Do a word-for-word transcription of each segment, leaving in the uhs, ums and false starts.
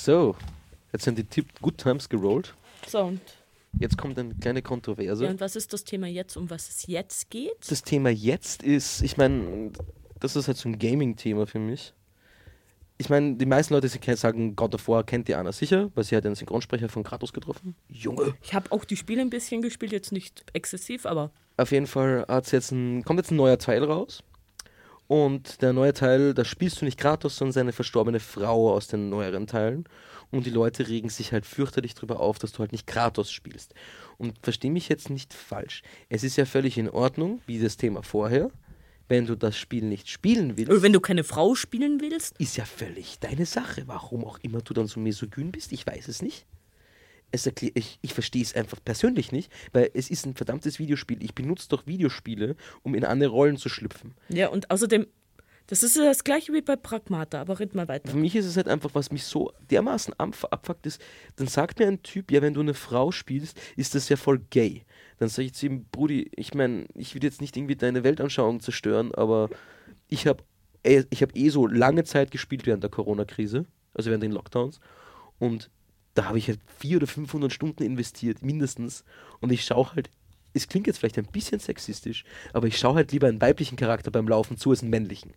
So, jetzt sind die Tip- Good Times gerollt. So, und, Jetzt kommt eine kleine Kontroverse. ja, und was ist das Thema jetzt, um was es jetzt geht? Das Thema jetzt ist, ich meine, das ist halt so ein Gaming-Thema für mich. Ich meine, die meisten Leute sie sagen, God of War kennt die Anna sicher, weil sie hat den Synchronsprecher von Kratos getroffen. Junge! Ich habe auch die Spiele ein bisschen gespielt, jetzt nicht exzessiv, aber Auf jeden Fall hat's jetzt ein, kommt jetzt ein neuer Teil raus. Und der neue Teil, da spielst du nicht Kratos, sondern seine verstorbene Frau aus den neueren Teilen. Und die Leute regen sich halt fürchterlich drüber auf, dass du halt nicht Kratos spielst. Und versteh mich jetzt nicht falsch. Es ist ja völlig in Ordnung, wie das Thema vorher. Wenn du das Spiel nicht spielen willst, oder wenn du keine Frau spielen willst. ist ja völlig deine Sache. Warum auch immer du dann so misogyn bist, ich weiß es nicht. Es erklär, ich ich verstehe es einfach persönlich nicht, weil es ist ein verdammtes Videospiel. Ich benutze doch Videospiele, um in andere Rollen zu schlüpfen. Ja, und außerdem, das ist ja das gleiche wie bei Pragmata, aber red mal weiter. Für mich ist es halt einfach, was mich so dermaßen abf- abfuckt ist, dann sagt mir ein Typ, ja, wenn du eine Frau spielst, ist das ja voll gay. Dann sage ich zu ihm, Brudi, ich meine, ich will jetzt nicht irgendwie deine Weltanschauung zerstören, aber ich habe eh, ich hab eh so lange Zeit gespielt während der Corona-Krise, also während den Lockdowns, und da habe ich halt vierhundert oder fünfhundert Stunden investiert, mindestens, und ich schaue halt, es klingt jetzt vielleicht ein bisschen sexistisch, aber ich schaue halt lieber einen weiblichen Charakter beim Laufen zu als einen männlichen.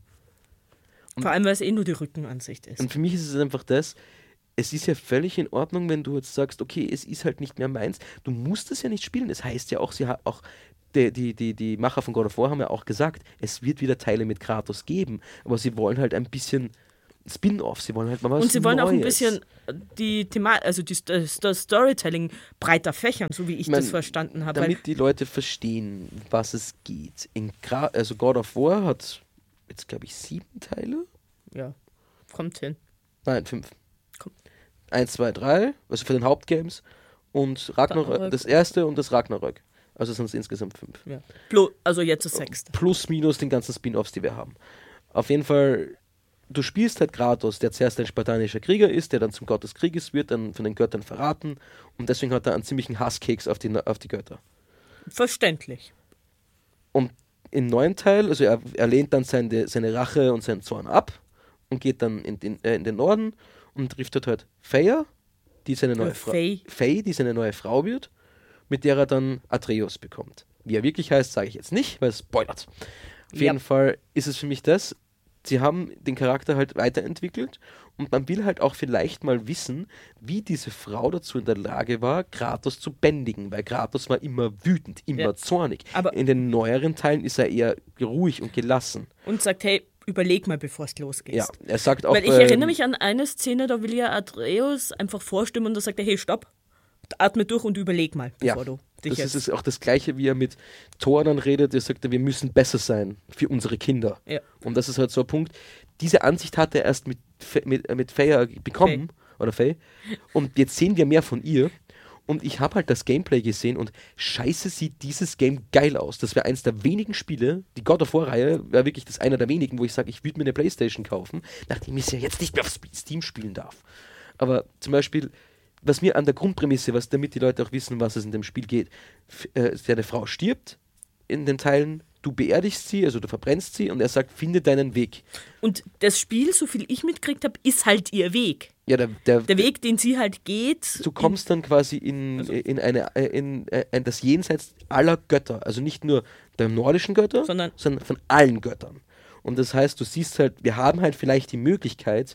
Vor allem, weil es eh nur die Rückenansicht ist. Und für mich ist es einfach das, es ist ja völlig in Ordnung, wenn du jetzt sagst, okay, es ist halt nicht mehr meins. Du musst es ja nicht spielen. Es heißt ja auch, sie hat auch die, die, die, die Macher von God of War haben ja auch gesagt, es wird wieder Teile mit Kratos geben, aber sie wollen halt ein bisschen Spin-off, sie wollen halt mal was Und sie wollen Neues. auch ein bisschen die Thema, also die, das, das Storytelling breiter fächern, so wie ich, Ich mein, das verstanden habe. Weil, Damit die Leute verstehen, was es geht. In Gra- also God of War hat jetzt, glaube ich, sieben Teile? ja, kommt hin. Nein, fünf. Komm. Eins, zwei, drei, also für den Hauptgames. Und Ragnarök, Ragnarök. das erste und das Ragnarök. Also sind es insgesamt fünf. Ja. Plo- also jetzt das sechste. Plus, minus den ganzen Spin-Offs, die wir haben. Auf jeden Fall, du spielst halt Kratos, der zuerst ein spartanischer Krieger ist, der dann zum Gott des Krieges wird, dann von den Göttern verraten. Und deswegen hat er einen ziemlichen Hasskeks auf die, auf die Götter. Verständlich. Und im neuen Teil, also er, er lehnt dann seine, seine Rache und seinen Zorn ab und geht dann in den, äh, in den Norden und trifft dort halt Freya, die seine neue Äh, Frau, Faye. Faye, die seine neue Frau wird, mit der er dann Atreus bekommt. Wie er wirklich heißt, sage ich jetzt nicht, weil es spoilert. Auf Ja. jeden Fall ist es für mich das, sie haben den Charakter halt weiterentwickelt und man will halt auch vielleicht mal wissen, wie diese Frau dazu in der Lage war, Kratos zu bändigen, weil Kratos war immer wütend, immer Ja. zornig. Aber- in den neueren Teilen ist er eher ruhig und gelassen. Und sagt, hey, überleg mal, bevor es losgeht. Ja, er sagt auch, Weil ich ähm, erinnere mich an eine Szene, da will ja Atreus einfach vorstimmen und da sagt er, hey, stopp, atme durch und überleg mal, ja, bevor du dich das jetzt... ist es auch das Gleiche, wie er mit Thor dann redet, er sagt, wir müssen besser sein für unsere Kinder. Ja. Und das ist halt so ein Punkt, diese Ansicht hat er erst mit, Fe- mit, äh, mit Freya bekommen, oder Faye, und jetzt sehen wir mehr von ihr. Und ich habe halt das Gameplay gesehen und scheiße sieht dieses Game geil aus. Das wäre eins der wenigen Spiele, die God of War-Reihe wäre wirklich das einer der wenigen, wo ich sage, ich würde mir eine Playstation kaufen, nachdem ich es ja jetzt nicht mehr auf Steam spielen darf. Aber zum Beispiel, was mir an der Grundprämisse, was damit die Leute auch wissen, was es in dem Spiel geht, f- äh, deine Frau stirbt in den Teilen, du beerdigst sie, also du verbrennst sie und er sagt, finde deinen Weg. Und das Spiel, so viel ich mitgekriegt habe, ist halt ihr Weg. Ja, der, der, Der Weg, den sie halt geht. Du kommst dann quasi in, Also- in, eine, äh, in, äh, in das Jenseits aller Götter. Also nicht nur der nordischen Götter, Sondern- sondern von allen Göttern. Und das heißt, du siehst halt, wir haben halt vielleicht die Möglichkeit,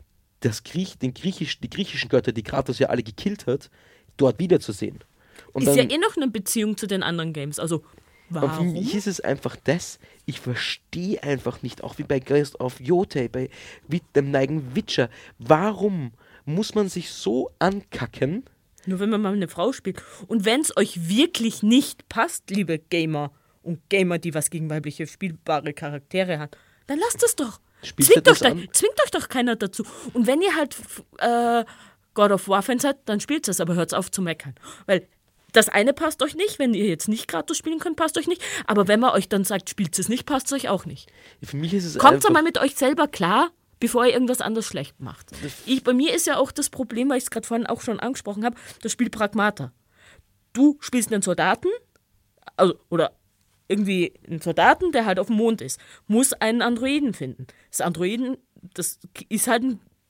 das Griech, den Griechisch, die griechischen Götter, die Kratos ja alle gekillt hat, dort wiederzusehen. Und ist dann, ja eh noch eine Beziehung zu den anderen Games. Also, und für warum? mich ist es einfach das, ich verstehe einfach nicht, auch wie bei Ghost of Yotei, bei Wit- dem neigen Witcher, warum muss man sich so ankacken? Nur wenn man mal eine Frau spielt. Und wenn es euch wirklich nicht passt, liebe Gamer und Gamer, die was gegen weibliche spielbare Charaktere hat, dann lasst es doch. Spielt ihr Zwingt euch, das da, an? zwingt euch doch keiner dazu. Und wenn ihr halt f- äh, God of War-Fans seid, dann spielt es, aber hört auf zu meckern. Weil das eine passt euch nicht, wenn ihr jetzt nicht Kratos spielen könnt, passt euch nicht. Aber wenn man euch dann sagt, spielt es nicht, passt es euch auch nicht. Für mich ist es Kommt einfach... mal mit euch selber klar, bevor ihr irgendwas anderes schlecht macht. Ich, bei mir ist ja auch das Problem, weil ich es gerade vorhin auch schon angesprochen habe, das Spiel Pragmata. Du spielst einen Soldaten, also, oder irgendwie einen Soldaten, der halt auf dem Mond ist, muss einen Androiden finden. Das Androiden, das ist halt ein,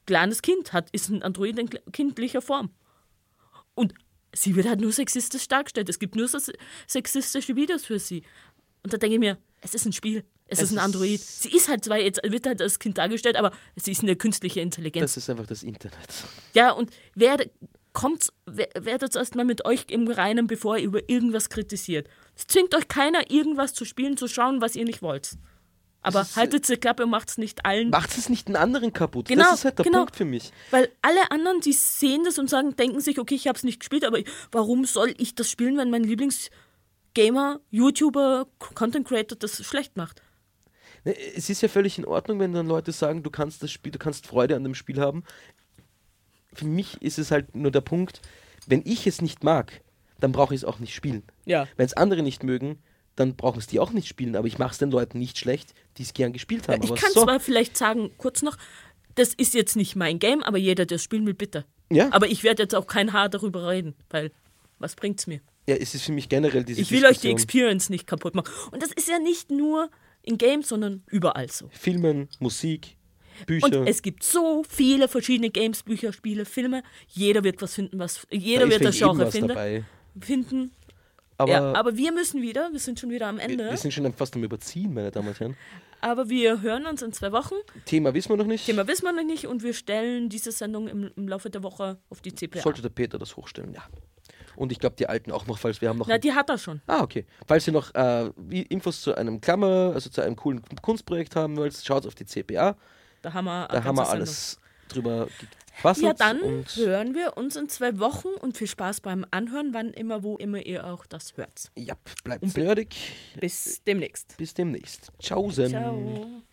kleines Kind hat, ist ein Android in kindlicher Form. Und sie wird halt nur sexistisch dargestellt. Es gibt nur so sexistische Videos für sie. Und da denke ich mir, es ist ein Spiel. Es, es ist ein Android. Sie ist halt zwar jetzt, wird halt als Kind dargestellt, aber sie ist eine künstliche Intelligenz. Das ist einfach das Internet. Ja, und wer kommt, wer, werdet erstmal mit euch im Reinen, bevor ihr über irgendwas kritisiert. Es zwingt euch keiner, irgendwas zu spielen, zu schauen, was ihr nicht wollt. Aber ist, haltet die Klappe und macht es nicht allen. Macht es nicht einen anderen kaputt. Genau, das ist halt der genau. Punkt für mich. Weil alle anderen, die sehen das und sagen, denken sich, okay, ich habe es nicht gespielt, aber warum soll ich das spielen, wenn mein Lieblingsgamer, YouTuber, Content Creator das schlecht macht? Es ist ja völlig in Ordnung, wenn dann Leute sagen, du kannst das Spiel, du kannst Freude an dem Spiel haben. Für mich ist es halt nur der Punkt, wenn ich es nicht mag, dann brauche ich es auch nicht spielen. Ja. Wenn es andere nicht mögen, dann brauchen es die auch nicht spielen. Aber ich mache es den Leuten nicht schlecht, die es gern gespielt haben. Ich aber kann so. zwar vielleicht sagen, kurz noch, das ist jetzt nicht mein Game, aber jeder, der es spielen will, bitte. Ja. Aber ich werde jetzt auch kein Haar darüber reden, weil was bringt's mir? Ja, es ist für mich generell diese Ich will Diskussion. euch die Experience nicht kaputt machen. Und das ist ja nicht nur in Games, sondern überall so. Filmen, Musik, Bücher. Und es gibt so viele verschiedene Games, Bücher, Spiele, Filme. Jeder wird was finden, was jeder da wird das ist für jeden Genre was finden. dabei. finden. Aber, Ja, aber wir müssen wieder, wir sind schon wieder am Ende. wir, wir sind schon fast am Überziehen, meine Damen und Herren. Aber wir hören uns in zwei Wochen. Thema wissen wir noch nicht. Thema wissen wir noch nicht und wir stellen diese Sendung im, im Laufe der Woche auf die C P A. Sollte der Peter das hochstellen, ja. Und ich glaube, die Alten auch noch, falls wir haben noch... Na, die hat er schon. Ah, okay. Falls ihr noch äh, Infos zu einem Klammer, also zu einem coolen Kunstprojekt haben wollt, schaut auf die C P A. Da haben wir, Da haben wir alles drüber gefasst. Ja, dann und hören wir uns in zwei Wochen und viel Spaß beim Anhören, wann immer, wo immer ihr auch das hört. Ja, bleibt nerdig. Bis demnächst. Bis demnächst. Tschaußen. Ciao.